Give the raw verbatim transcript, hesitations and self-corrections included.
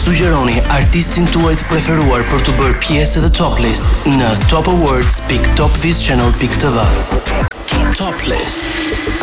Sugjeroni artistin tuaj të preferuar për të bërë pjesë dhe Top List në top awards dot top vis channel dot t v. Top List.